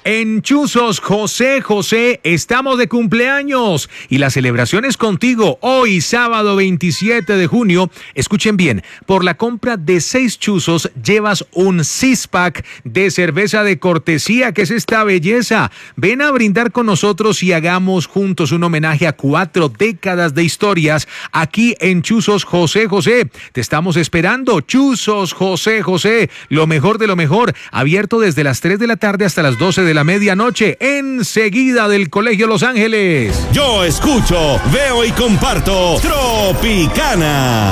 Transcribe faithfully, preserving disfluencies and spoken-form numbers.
En Chuzos José José estamos de cumpleaños y la celebración es contigo hoy sábado veintisiete de junio. Escuchen bien, por la compra de seis chuzos llevas un six pack de cerveza de cortesía. ¿Qué es esta belleza? Ven a brindar con nosotros y hagamos juntos un homenaje a cuatro décadas de historias aquí en Chuzos José José. Te estamos esperando. Chuzos José José, lo mejor de lo mejor, abierto desde las tres de la tarde hasta las doce de la medianoche, enseguida del Colegio Los Ángeles. Yo escucho, veo y comparto Tropicana.